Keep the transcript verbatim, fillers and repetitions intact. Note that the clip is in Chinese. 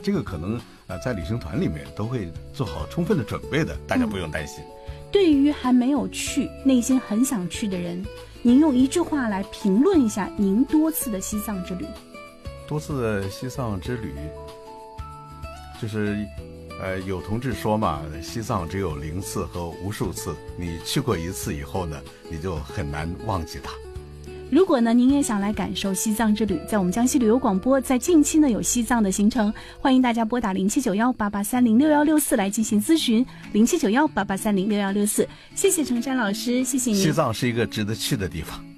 这个可能呃在旅行团里面都会做好充分的准备的，大家不用担心。 嗯、对于还没有去、内心很想去的人，您用一句话来评论一下您多次的西藏之旅。 多次的西藏之旅，就是呃有同志说嘛，西藏只有零次和无数次，你去过一次以后呢，你就很难忘记它。 如果呢您也想来感受西藏之旅，在我们江西旅游广播在近期呢有西藏的行程，欢迎大家拨打零七九幺八八三零六幺六四来进行咨询，零七九幺八八三零六幺六四。谢谢程山老师，谢谢您。 西藏是一个值得去的地方。